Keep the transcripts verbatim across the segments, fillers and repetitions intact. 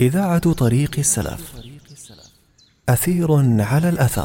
إذاعة طريق السلف، أثير على الأثر.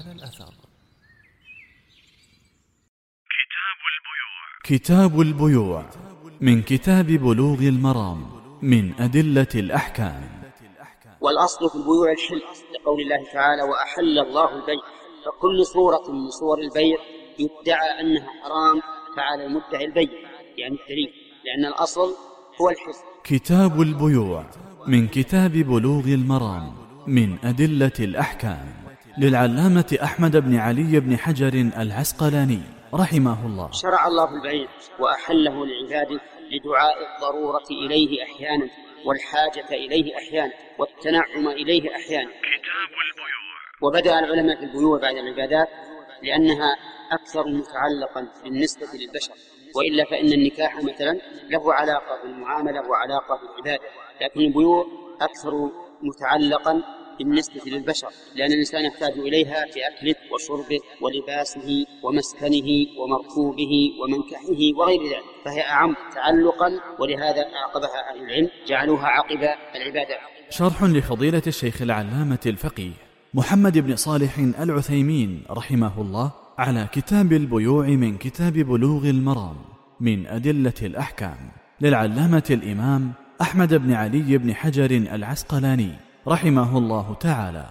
كتاب البيوع من كتاب بلوغ المرام من أدلة الأحكام. والأصل في البيوع الحل، لقول الله تعالى: وأحل الله البيع. فكل صورة من صور البيع يدعى أنها حرام فعلى المدعي البيع، يعني الدليل، لأن الأصل هو الحل. كتاب البيوع من كتاب بلوغ المرام من أدلة الأحكام للعلامة أحمد بن علي بن حجر العسقلاني رحمه الله. شرع الله في البيع وأحله لعباده لدعاء الضرورة إليه أحيانا، والحاجة إليه أحيانا، والتنعم إليه أحيانا. كتاب البيوع. وبدأ العلماء في البيوع بعد العبادات لأنها أكثر متعلقا بالنسبة للبشر، وإلا فإن النكاح مثلا له علاقة بالمعاملة وعلاقة بالعبادة، لكن البيوع أكثر متعلقا بالنسبة للبشر، لأن الإنسان يحتاج إليها في أكله وشربه ولباسه ومسكنه ومركوبه ومنكحه وغير ذلك، فهي أعم تعلقا، ولهذا عاقبها أهل العلم جعلوها عقب العبادة. شرح لفضيلة الشيخ العلامة الفقيه محمد بن صالح العثيمين رحمه الله على كتاب البيوع من كتاب بلوغ المرام من أدلة الأحكام للعلامة الإمام أحمد بن علي بن حجر العسقلاني رحمه الله تعالى،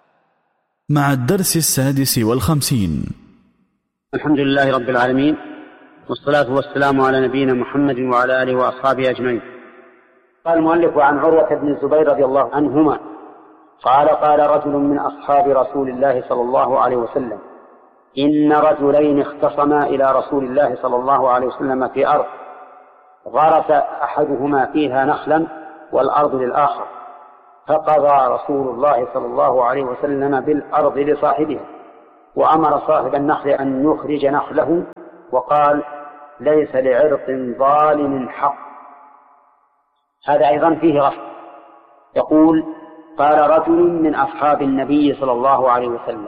مع الدرس السادس والخمسين. الحمد لله رب العالمين، والصلاة والسلام على نبينا محمد وعلى آله وأصحابه أجمعين. قال المؤلف: عن عروة بن الزبير رضي الله عنهما قال: قال رجل من أصحاب رسول الله صلى الله عليه وسلم: إن رجلين اختصما إلى رسول الله صلى الله عليه وسلم في أرض، غرس أحدهما فيها نخلا والأرض للآخر، فقضى رسول الله صلى الله عليه وسلم بالأرض لصاحبها، وأمر صاحب النخل أن يخرج نخله، وقال: ليس لعرق ظالم حق. هذا أيضا فيه غفل. يقول: قال رجل من أصحاب النبي صلى الله عليه وسلم،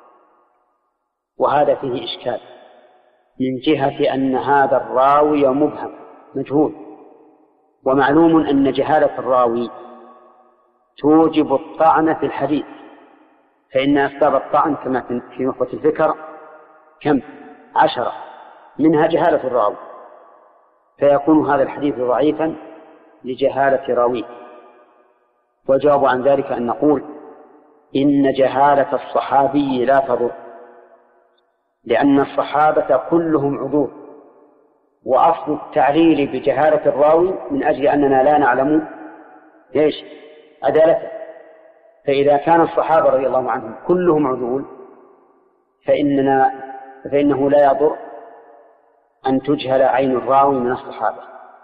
وهذا فيه إشكال من جهة أن هذا الراوي مبهم مجهول، ومعلوم أن جهالة الراوي توجب الطعن في الحديث، فإن أسباب الطعن كما في نخبة الفكر كم؟ عشرة، منها جهالة الراوي، فيكون هذا الحديث ضعيفا لجهالة راويه. والجواب عن ذلك أن نقول: إن جهالة الصحابي لا تضر، لأن الصحابة كلهم عدول، وأصل التعليل بجهالة الراوي من أجل أننا لا نعلم إيش عدالته. فإذا كان الصحابة رضي الله عنهم كلهم عدول فإننا فإنه لا يضر أن تجهل عين الراوي من الصحابة.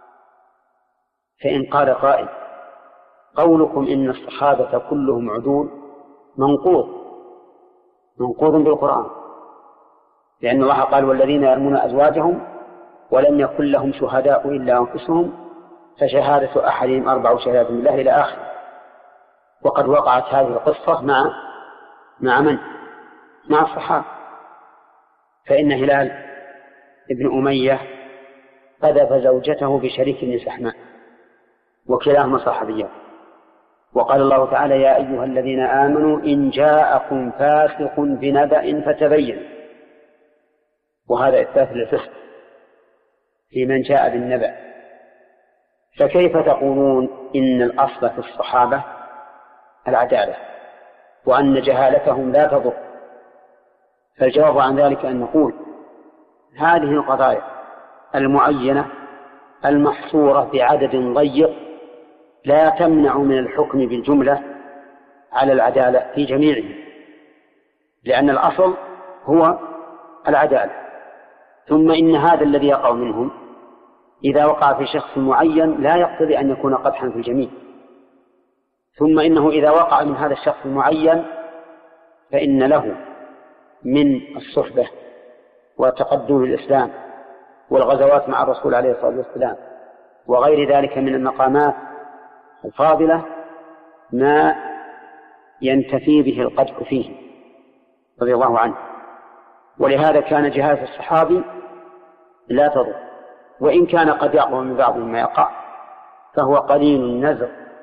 فإن قال قائل: قولكم إن الصحابة كلهم عدول منقوض منقوض بالقرآن، لأن الله قال: والذين يرمون أزواجهم ولم يكن لهم شهداء إلا أنفسهم فشهادة أحدهم أربع شهادات بالله إلى آخره. وقد وقعت هذه القصة مع مع من؟ مع الصحابة. فإن هلال ابن أمية قذف زوجته بشريك بن سحماء، وكلاهما صحابيان، وقال الله تعالى: يا أيها الذين آمنوا إن جاءكم فاسق بنبأ فتبينوا. وهذا إثبات للفسق في من جاء بالنبأ. فكيف تقولون إن الأصل في الصحابة العدالة وأن جهالتهم لا تضر؟ فالجواب عن ذلك أن نقول: هذه القضايا المعينة المحصورة بعدد ضيق لا تمنع من الحكم بالجملة على العدالة في جميعهم، لأن الأصل هو العدالة. ثم إن هذا الذي يقع منهم إذا وقع في شخص معين لا يقتضي أن يكون قدحا في الجميع. ثم إنه إذا وقع من هذا الشخص المعين فإن له من الصحبة وتقدم الإسلام والغزوات مع الرسول عليه الصلاة والسلام وغير ذلك من المقامات الفاضلة ما ينتفي به القدح فيه رضي الله عنه. ولهذا كان جهالة الصحابي لا تضر، وإن كان قد يقع من بعضهم ما يقع فهو قليل النزر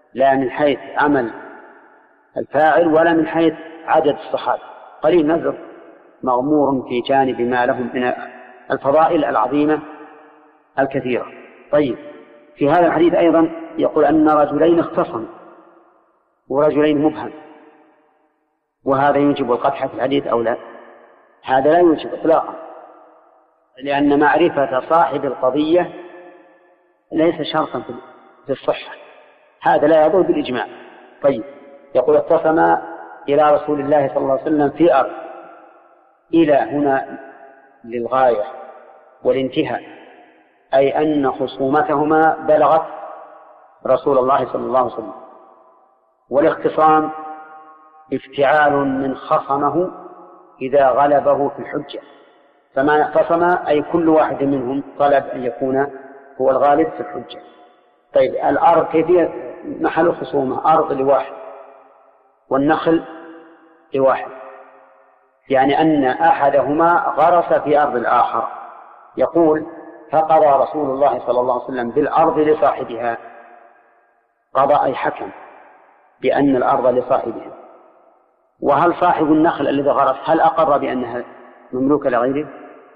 لا من حيث عمل الفاعل ولا من حيث عدد الصحابة، قليل نذر مغمور في جانب ما لهم من الفضائل العظيمة الكثيرة. طيب، في هذا الحديث أيضا يقول أن رجلين اختصموا ورجلين مبهم، وهذا يوجب القدح في الحديث أو لا؟ هذا لا يوجب إطلاقا، لأن معرفة صاحب القضية ليس شرطا في الصحة، هذا لا يضر بالإجماع. طيب، يقول اختصم إلى رسول الله صلى الله عليه وسلم في أرض، إلى هنا للغاية والانتهاء، أي أن خصومتهما بلغت رسول الله صلى الله عليه وسلم. والاختصام افتعال من خصمه إذا غلبه في الحجة، فما اختصم أي كل واحد منهم طلب أن يكون هو الغالب في الحجة. طيب، الأرض كيفية محل الخصومة؟ أرض لواحد والنخل لواحد، يعني أن أحدهما غرس في أرض الآخر. يقول فقضى رسول الله صلى الله عليه وسلم بالأرض لصاحبها، قضى أي حكم بأن الأرض لصاحبها. وهل صاحب النخل الذي غرس هل أقر بأنها مملوكة لغيره؟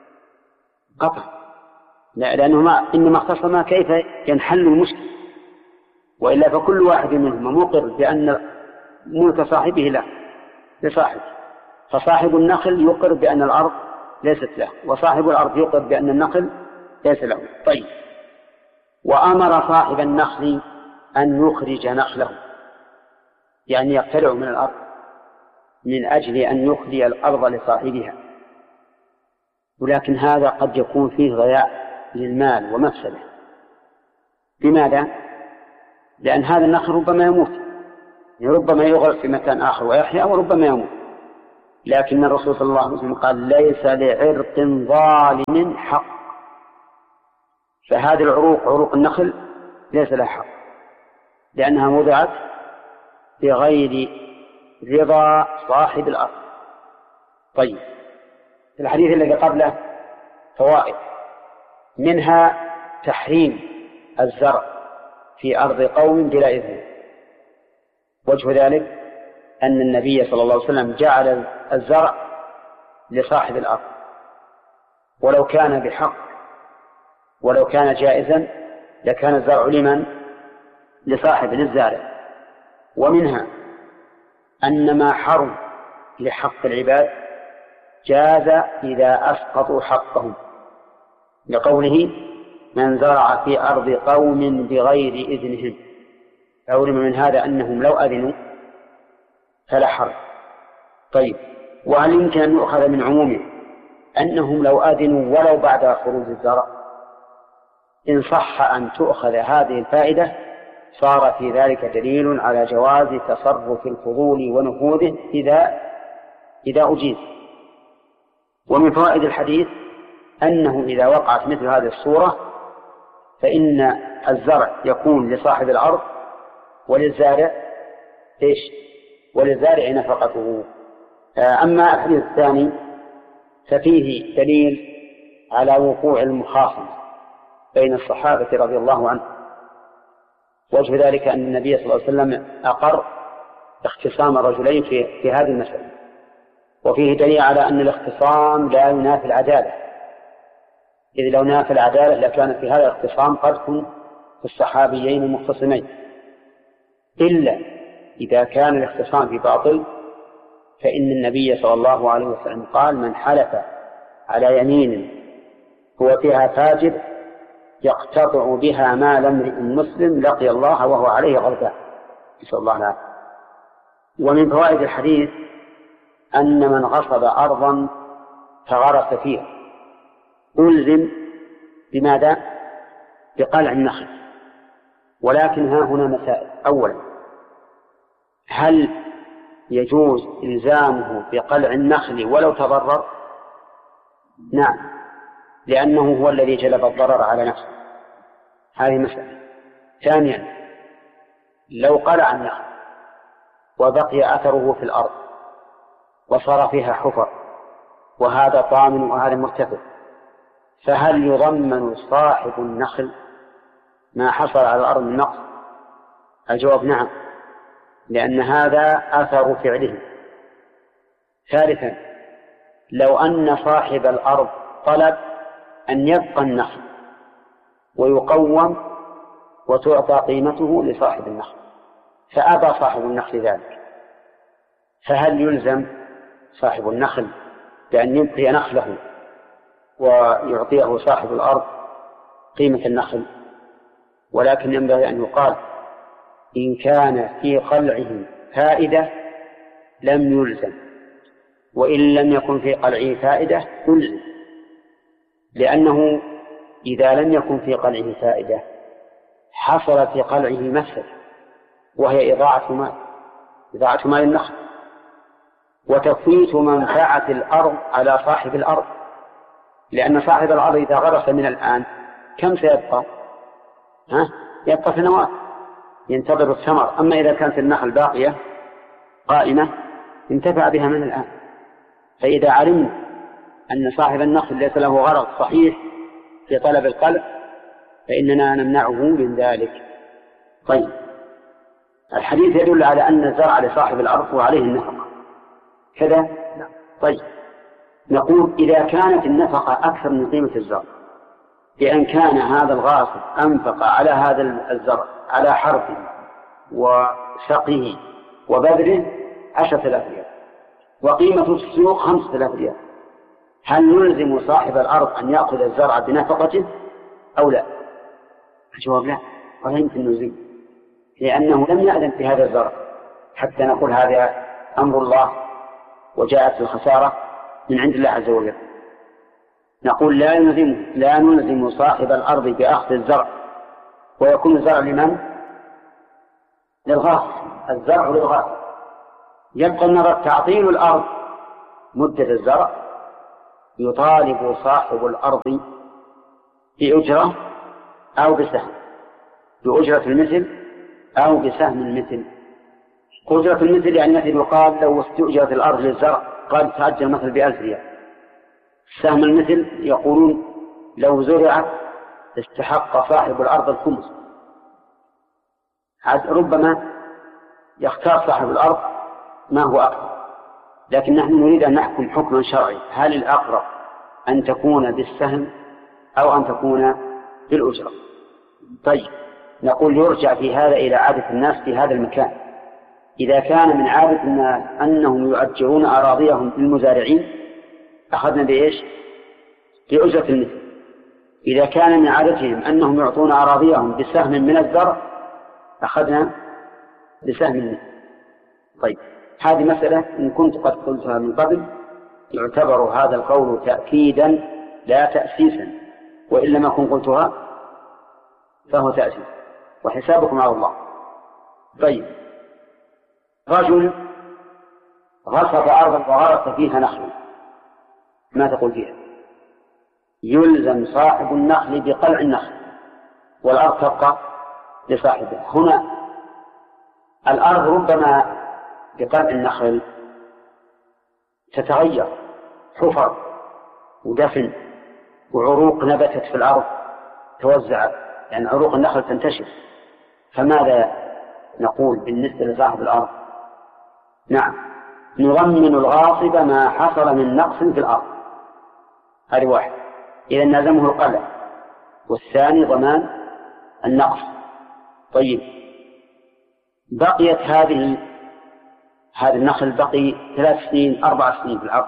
قطع، لا، لأنهما إنما اختصما كيف ينحل المشكل، وإلا فكل واحد منهما مقر بأن ملك صاحبه لا لصاحبه، فصاحب النخل يقر بأن الأرض ليست له، وصاحب الأرض يقر بأن النخل ليس له. طيب، وأمر صاحب النخل أن يخرج نخله، يعني يقتلع من الأرض من أجل أن يخلي الأرض لصاحبها، ولكن هذا قد يكون فيه ضياع للمال ومفسده. لماذا؟ لأن هذا النخل ربما يموت، ربما يغرس في مكان آخر ويحيا، وربما يموت. لكن الرسول صلى الله عليه وسلم قال ليس لعرق ظالم حق، فهذه العروق عروق النخل ليس لها حق، لأنها وضعت بغير رضا صاحب الأرض. طيب، في الحديث الذي قبله فوائد، منها تحريم الزرع في أرض قوم بلا إذن. وجه ذلك أن النبي صلى الله عليه وسلم جعل الزرع لصاحب الأرض، ولو كان بحق ولو كان جائزا لكان الزرع لمن؟ لصاحب للزارع. ومنها أن ما حرم لحق العباد جاز إذا أسقطوا حقهم، لقوله من زرع في أرض قوم بغير إذنهم، فعلم من هذا أنهم لو أذنوا فلا حرج. طيب، وهل يمكن أن يؤخذ من عمومه أنهم لو أذنوا ولو بعد خروج الزرع؟ إن صح أن تؤخذ هذه الفائدة صار في ذلك دليل على جواز تصرف الفضول ونفوذه إذا إذا أجيز. ومن فوائد الحديث أنه إذا وقعت مثل هذه الصورة فإن الزرع يكون لصاحب الأرض وللزارع إيش؟ وللزارع نفقته. أما الحديث الثاني ففيه دليل على وقوع المخاصمة بين الصحابة رضي الله عنهم. وجه ذلك أن النبي صلى الله عليه وسلم أقر اختصام الرجلين في, في هذه المسألة، وفيه دليل على أن الاختصام لا ينافي العدالة، إذ لو نافى العدالة لكان في هذا الاختصام قدح في الصحابيين المختصمين، إلا إذا كان الاختصام في باطل، فإن النبي صلى الله عليه وسلم قال من حلف على يمين هو فيها فاجر يقتطع بها مال امرئ مسلم لقي الله وهو عليه غضبان، نسأل الله العافية. ومن فوائد الحديث أن من غصب أرضا فغرس فيها ألزم بماذا؟ بقلع النخل. ولكن ها هنا مسائل. أولا، هل يجوز إلزامه بقلع النخل ولو تضرر؟ نعم، لأنه هو الذي جلب الضرر على نفسه، هذه مسألة. ثانيا، لو قلع النخل وبقي أثره في الأرض وصار فيها حفر وهذا طامن وهذا مرتفع، فهل يضمن صاحب النخل ما حصل على الأرض من نقص؟ الجواب نعم، لأن هذا أثر فعله. ثالثا، لو أن صاحب الأرض طلب أن يبقى النخل ويقوم وتعطى قيمته لصاحب النخل فأبى صاحب النخل ذلك، فهل يلزم صاحب النخل بأن يبقي نخله ويعطيه صاحب الأرض قيمة النخل؟ ولكن ينبغي أن يقال إن كان في قلعه فائدة لم يلزم، وإن لم يكن في قلعه فائدة يلزم، لأنه إذا لم يكن في قلعه فائدة حصل في قلعه مفسدة وهي إضاعة مال إضاعة مال النخل وتفويت منفعة الأرض على صاحب الأرض، لأن صاحب الأرض إذا غرس من الآن كم سيبقى؟ ها؟ يبقى سنوات ينتظر الثمر. أما إذا كانت النخل باقية قائمة انتفع بها من الآن. فإذا علمنا أن صاحب النخل ليس له غرض صحيح في طلب القلع فإننا نمنعه من ذلك. طيب، الحديث يدل على أن الزرع لصاحب الأرض وعليه النفقة كذا. طيب، نقول إذا كانت النفقة أكثر من قيمة الزرع، بأن كان هذا الغاصب أنفق على هذا الزرع على حرثه وسقيه وبذره عشرة آلاف ريال وقيمة السوق خمسة آلاف ريال، هل نلزم صاحب الأرض أن يأخذ الزرع بنفقته أو لا؟ الجواب لا، ولا يمكن نلزم، لأنه لم يأذن في هذا الزرع حتى نقول هذا أمر الله وجاءت الخسارة من عند الله عز وجل. نقول لا نلزم لا نلزم صاحب الأرض بأخذ الزرع، ويكون الزرع لمن؟ للغاصب، الزرع للغاصب. يبقى النظر تعطيل الأرض مدة الزرع، يطالب صاحب الأرض بأجرة أو بسهم، بأجرة المثل أو بسهم المثل. أجرة المثل يعني مثل يقال لو استؤجرت الأرض للزرع قال تأجر مثل بألف ريال. سهم المثل يقولون لو زرعت استحق صاحب الأرض الخمس. ربما يختار صاحب الأرض ما هو أقرب، لكن نحن نريد أن نحكم حكما شرعي، هل الأقرب أن تكون بالسهم أو أن تكون بالأجرة؟ طيب، نقول يرجع في هذا إلى عادة الناس في هذا المكان. إذا كان من عادة الناس أنهم يؤجرون أراضيهم للمزارعين أخذنا بإيش؟ بأجرة المثل. إذا كان من عادتهم أنهم يعطون أراضيهم بسهم من الزرع أخذنا بسهم المثل. طيب، هذه مسألة إن كنت قد قلتها من قبل يعتبر هذا القول تأكيدا لا تأسيسا، وإن لم أكن قلتها فهو تأسيس وحسابكم على الله. طيب، رجل غصب أرضا وغرس فيها نخل، ما تقول فيها؟ يلزم صاحب النخل بقلع النخل والأرض تبقى لصاحبه. هنا الأرض ربما بقلع النخل تتغير، حفر ودفن وعروق نبتت في الأرض توزعت، يعني عروق النخل تنتشر، فماذا نقول بالنسبة لصاحب الأرض؟ نعم، نضمن الغاصب ما حصل من نقص في الأرض، هذه واحد، إذا نلزمه القلع، والثاني ضمان النقص. طيب، بقيت هذه هذا النخل بقي ثلاث سنين أربع سنين في الأرض،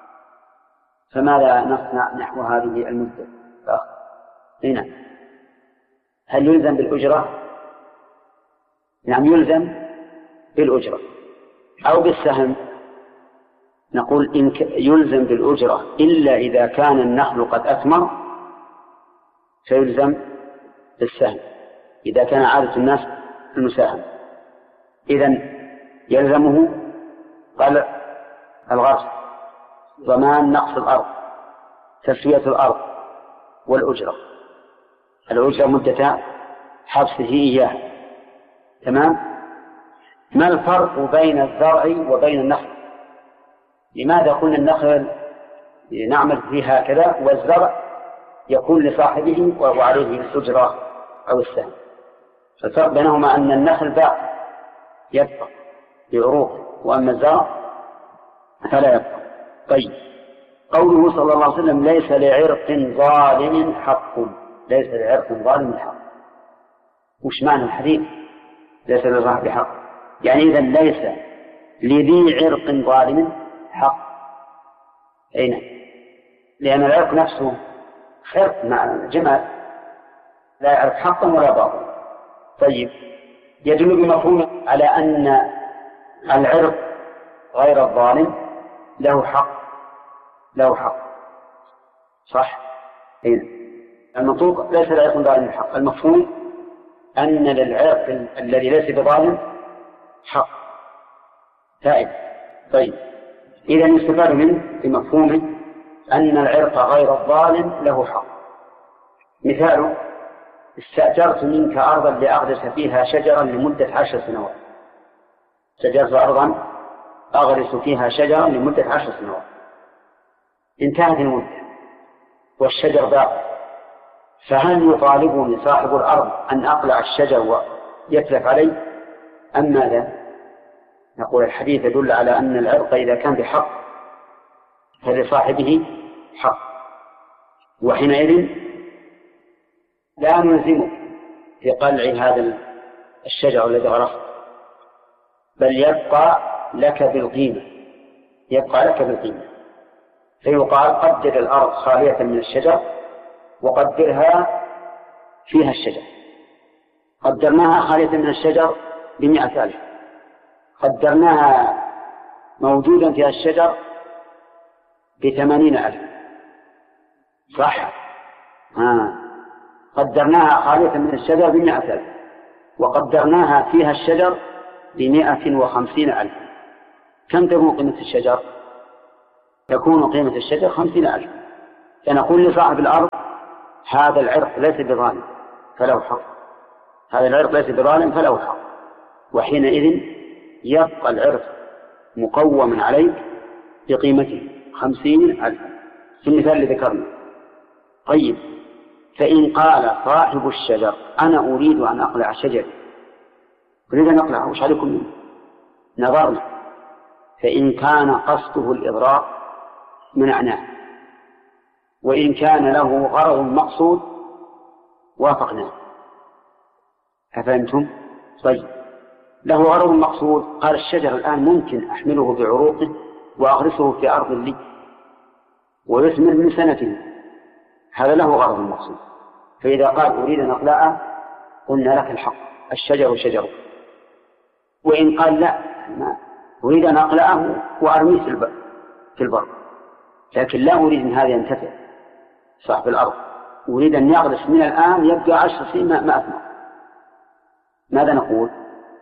فماذا نصنع نحو هذه المدة؟ هنا هل يلزم بالأجرة؟ نعم، يلزم بالأجرة أو بالسهم. نقول إن يلزم بالأجرة إلا إذا كان النخل قد أثمر فيلزم بالسهم إذا كان عادة الناس المساهم. إذن يلزمه قلع الغرس، ضمان نقص الأرض، تسوية الأرض، والأجرة. الأجرة مدة حبسه إياه. تمام؟ ما الفرق بين الزرع وبين النخل؟ لماذا قلنا النخل نعمل فيه هكذا والزرع يكون لصاحبه وعليه الأجرة أو السهم؟ الفرق بينهما أن النخل باق يبقى بعروقه، وأما الزرع فلا يبقى. طيب، قوله صلى الله عليه وسلم ليس لعرق ظالم حق، ليس لعرق ظالم حق، وش معنى الحديث ليس للظالم بحق؟ يعني إذن ليس لذي عرق ظالم حق. أين؟ لأن العرق نفسه عرق مع جمال لا يعرف حقا ولا باطلا. طيب، يدل بمفهوم على أن العرق غير الظالم له حق، له حق صح؟ إيه؟ المنطوق ليس لعرق ظالم حق، المفهوم أن للعرق الذي ليس بظالم حق فائد. طيب، إذا يستفاد منه بمفهومه أن العرق غير الظالم له حق. مثاله: استأجرت منك أرضا لأغرس فيها شجرا لمدة عشر سنوات. استأجرت أرضا أغرس فيها شجرا لمدة عشر سنوات، انتهت المدة والشجر باق، فهل يطالبني صاحب الأرض أن أقلع الشجر ويتلف علي أم ماذا؟ نقول الحديث يدل على أن العرق إذا كان بحق فلصاحبه حق، وحينئذ لا نلزمك في قلع هذا الشجر الذي غرست، بل يبقى لك بالقيمة، يبقى لك بالقيمة. فيقال: قدر الأرض خالية من الشجر وقدرها فيها الشجر. قدرناها خالية من الشجر بمئة ألف، قدرناها موجودا فيها الشجر بثمانين ألف، صح؟ آه. قدرناها خالية من الشجر بمئة ألف، وقدرناها فيها الشجر بمئة وخمسين ألف. كم تكون قيمة الشجر؟ تكون قيمة الشجر خمسين ألف. فنقول لصاحب الأرض: هذا العرق ليس بظالم فله حق، هذا العرق ليس بظالم فله حق، وحينئذ يبقى العرق مقوما عليك بقيمته خمسين ألف في المثال اللي ذكرنا. طيب، فإن قال صاحب الشجر: أنا أريد أن أقلع شجري، أريد أن أقلعه، وش عليكم منه؟ نظرنا، فإن كان قصده الإضرار منعناه، وإن كان له غرض مقصود وافقناه. أفهمتم؟ طيب، له غرض مقصود، قال: الشجر الآن ممكن أحمله بعروقه وأغرسه في أرض لي ويثمر من سنته، هذا له غرض مقصود. فإذا قال: أريد أن أقلعه، قلنا لك الحق، الشجر شجر. وإن قال: لا، ما أريد أن أقلعه وأرميه في البر، لكن لا أريد أن هذا ينتفع، صاحب الأرض أريد أن يغرس من الآن يبقى عشر سنين ما أثمر، ماذا نقول؟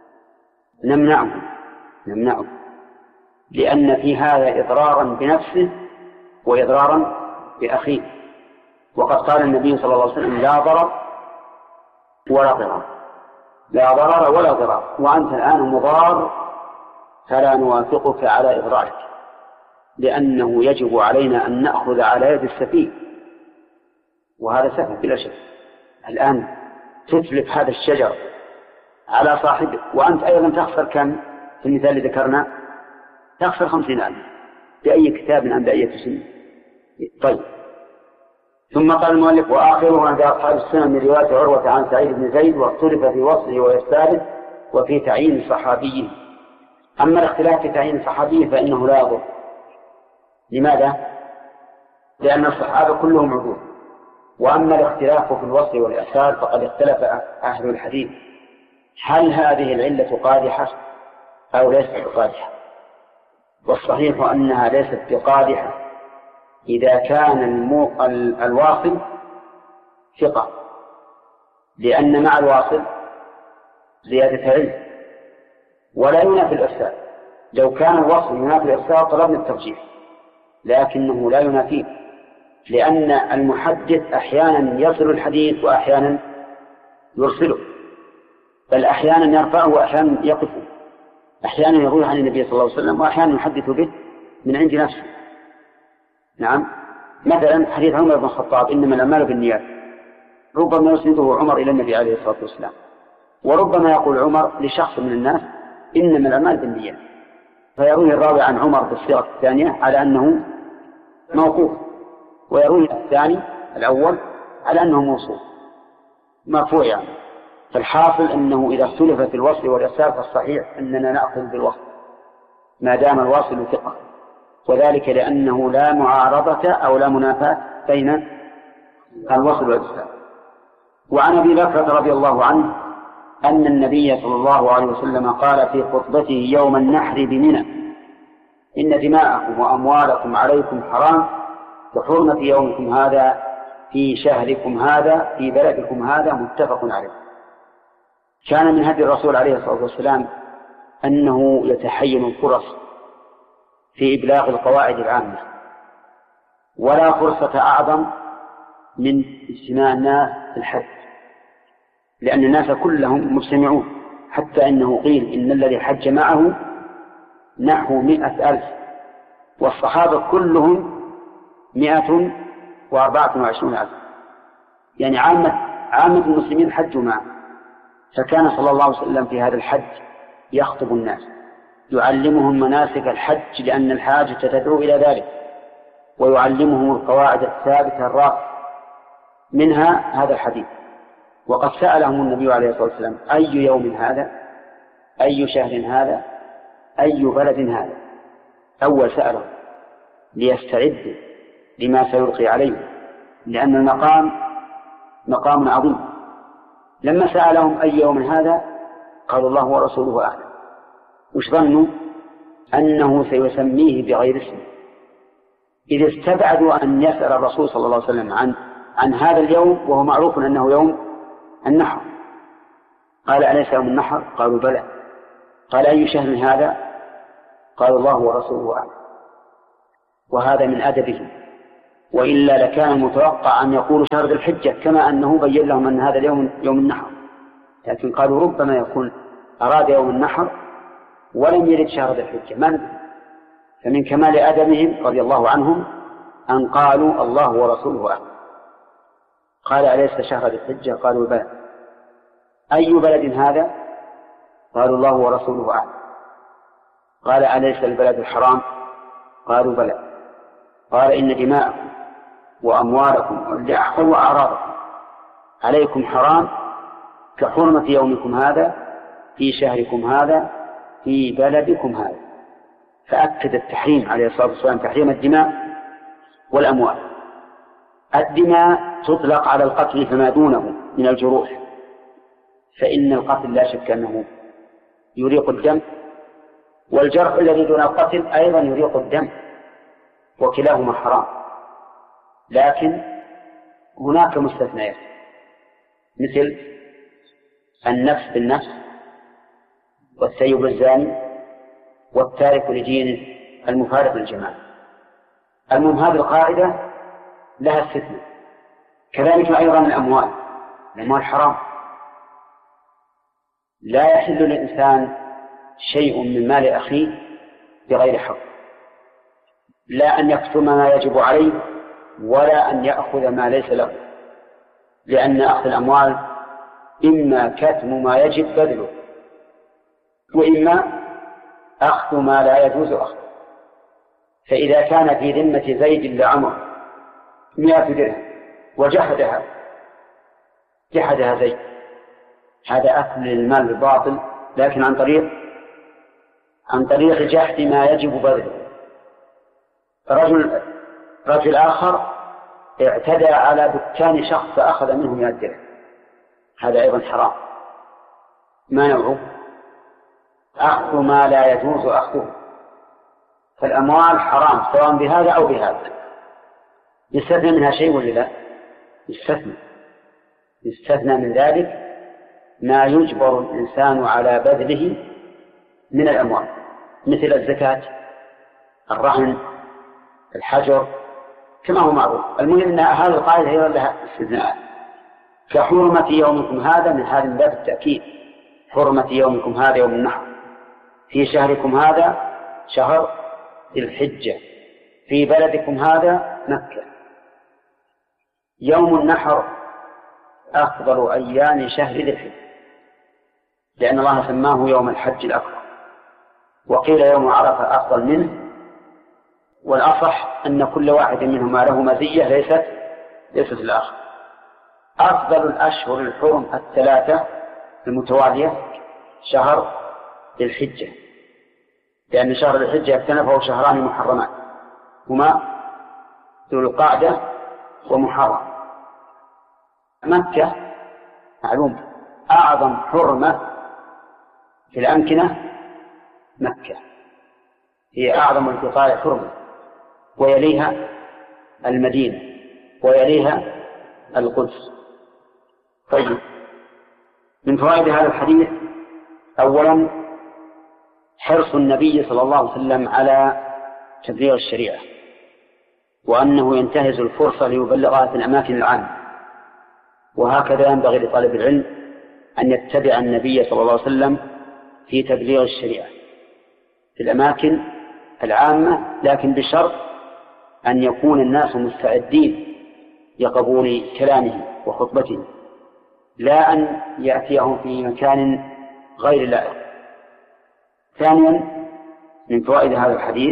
نمنعه نمنعه لأن في هذا إضرارا بنفسه وإضرارا بأخيه. وقد قال النبي صلى الله عليه وسلم: لا ضرر ولا ضرار، لا ضرر ولا ضرار، وأنت الآن مضار فلا نوافقك على إضرارك، لأنه يجب علينا أن نأخذ على يد السفيه، وهذا سهل بلا شك. الآن تتلف هذا الشجر على صاحبه، وأنت أيضا تخسر كم في المثال اللي ذكرنا؟ تخسر خمسين ألف بأي كتاب أم بأي سنة. طيب، ثم قال المؤلف: وآخره عند أصحاب السنن من رواية عروة عن سعيد بن زيد، واختلف في وصله وإرساله وفي تعيين صحابيه. أما الاختلاف في تعيين صحابيه فإنه لا يضر. لماذا؟ لأن الصحابة كلهم عدول. وأما الاختلاف في الوصل والإرسال فقد اختلف أهل الحديث هل هذه العلة قادحة أو ليست بقادحة، والصحيح أنها ليست بقادحة إذا كان المو... الواصل ثقة، لأن مع الواصل زيادة علم ولا ينافي الإرسال. لو كان الوصل ينافي الإرسال طلبنا الترجيح، لكنه لا ينافيه، لأن المحدث أحيانا يصل الحديث وأحيانا يرسله، بل أحيانا يرفعه وأحيانا يقفه، أحيانا يروي عن النبي صلى الله عليه وسلم وأحيانا يحدث به من عند نفسه. نعم، مثلا حديث عمر بن الخطاب: إنما الأعمال بالنيات، ربما يسنده عمر إلى النبي عليه الصلاة والسلام، وربما يقول عمر لشخص من الناس إنما الأعمال بالنيات، فيروي الراوي عن عمر بالصيغة الثانية على أنه موقوف، ويروي الثاني الأول على أنه موصول مرفوع يعني. فالحاصل أنه إذا اختلف في الوصل والإرسال فالصحيح أننا نأخذ بالوصل ما دام الواصل ثقة، وذلك لأنه لا معارضة أو لا منافاة بين الوصل والإرسال. وعن أبي بكر رضي الله عنه أن النبي صلى الله عليه وسلم قال في خطبته يوم النحر بمنى: إن دماءكم وأموالكم عليكم حرام كحرمة يومكم هذا في شهركم هذا في بلدكم هذا، متفق عليه. كان من هدي الرسول عليه الصلاة والسلام أنه يتحين الفرص في إبلاغ القواعد العامة، ولا فرصة أعظم من اجتماع الناس في الحج، لأن الناس كلهم مجتمعون، حتى إنه قيل إن الذي حج معه نحو مئة ألف، والصحابة كلهم مئة وأربعة وعشرون ألف، يعني عامة عامة المسلمين حجوا معه. فكان صلى الله عليه وسلم في هذا الحج يخطب الناس يعلمهم مناسك الحج، لأن الحاجة تدعو إلى ذلك، ويعلمهم القواعد الثابتة الراسخة، منها هذا الحديث. وقد سألهم النبي عليه الصلاة والسلام: أي يوم هذا؟ أي شهر هذا؟ أي بلد هذا؟ أول سألهم ليستعدوا لما سيلقي عليهم، لأن المقام مقام عظيم. لما سألهم أي يوم هذا قالوا الله ورسوله أعلم. وش ظنوا؟ أنه سيسميه بغير اسمه، إذ استبعدوا أن يسأل الرسول صلى الله عليه وسلم عن عن هذا اليوم وهو معروف أنه يوم النحر. قال: أليس يوم النحر؟ قالوا: بلى. قال: أي شهر هذا؟ قالوا: الله ورسوله أعلم. وهذا من أدبهم، وإلا لكان المتوقع أن يقولوا شهر ذي الحجة، كما أنه بين لهم أن هذا اليوم يوم النحر، لكن قالوا ربما يكون أراد يوم النحر ولم يرد شهر ذي الحجة، ما ندري. فمن كمال أدبهم رضي الله عنهم أن قالوا الله ورسوله أعلم. قال: أليس شهر ذي الحجة؟ قالوا: بلى. أي بلد هذا؟ قالوا: الله ورسوله أعلم. قال: أليس البلد الحرام؟ قالوا: بلى. قال: إن دماءكم وأموالكم وأعراضكم عليكم حرام كحرمة يومكم هذا في شهركم هذا في بلدكم هذا. فأكد التحريم عليه الصلاة والسلام تحريم الدماء والأموال. الدماء تطلق على القتل فما دونه من الجروح، فإن القتل لا شك أنه يريق الدم، والجرح الذي دون القتل أيضا يريق الدم، وكلاهما حرام. لكن هناك مستثنيات، مثل النفس بالنفس، والسيب الزاني، والتارك لدينه المفارق للجماعة. المهم هذه القاعدة لها استثناء. كذلك أيضا الأموال، الأموال حرام، لا يحل للإنسان شيء من مال أخيه بغير حق، لا أن يكتم ما يجب عليه ولا أن يأخذ ما ليس له، لأن أخذ الأموال إما كتم ما يجب بذله، وإما أخذ ما لا يجوز أخذه. فإذا كان في ذمة زيد لعمر مئة درهم وجحدها جحدها زيد، هذا أكل للمال بالباطل، لكن عن طريق عن طريق جحد ما يجب بذله. رجل رجل آخر اعتدى على دكان شخص فأخذ منه مئة درهم، هذا أيضا حرام. ما نوعه؟ أخذ ما لا يجوز أخذه. فالأموال حرام سواء بهذا أو بهذا. يستثنى منها شيء ولا لا؟ يستثنى يستثنى من ذلك ما يجبر الإنسان على بذله من الأموال، مثل الزكاة، الرهن، الحجر، كما هو معروف. المهم أن هذه القاعدة أيضا لها استثناء. كحرمة يومكم هذا من هذا باب التأكيد، حرمة يومكم هذا يوم النحر في شهركم هذا شهر ذي الحجة في بلدكم هذا مكة. يوم النحر أفضل أيام شهر ذي الحجة، لأن الله سماه يوم الحج الأكبر، وقيل يوم عرفة أفضل منه، والأصح أن كل واحد منهما له مزية ليست ليست الآخر. أفضل الأشهر الحرم الثلاثة المتوالية شهر الحجة، لأن شهر الحجة يكتنفه شهران محرمان هما ذو القعدة ومحرم. مكة معلوم أعظم حرمة في الأمكنة، مكة هي أعظم البقاع حرمة، ويليها المدينة، ويليها القدس. طيب، من فوائد هذا الحديث أولا حرص النبي صلى الله عليه وسلم على تبليغ الشريعة، وأنه ينتهز الفرصة ليبلغها في الأماكن العامة، وهكذا ينبغي لطالب العلم أن يتبع النبي صلى الله عليه وسلم في تبليغ الشريعة في الأماكن العامة، لكن بشرط أن يكون الناس مستعدين لقبول كلامه وخطبته، لا أن يأتيهم في مكان غير لائق. ثانيا من فوائد هذا الحديث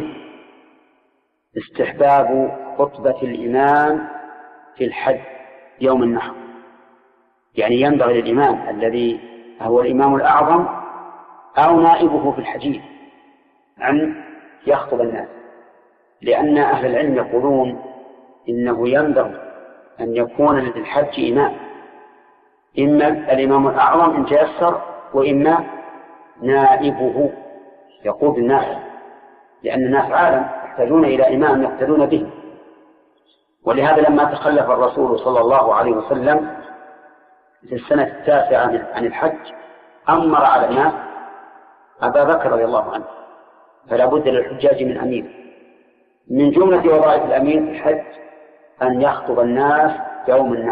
استحباب خطبة الإمام في الحج يوم النحر، يعني ينبغي للإمام الذي هو الإمام الأعظم أو نائبه في الحجيج أن يخطب الناس، لأن أهل العلم يقولون إنه ينبغي أن يكون للحج إمام، إما الإمام الأعظم إن تيسر، وإما نائبه يقود الناس، لأن الناس عالم يحتاجون إلى إمام يقتدون به. ولهذا لما تخلف الرسول صلى الله عليه وسلم في السنة التاسعة عن الحج أمر على الناس أبا بكر رضي الله عنه، فلا بد للحجاج من أمير. من جملة وظائف الأمير في الحج أن يخطب الناس يوم النحر.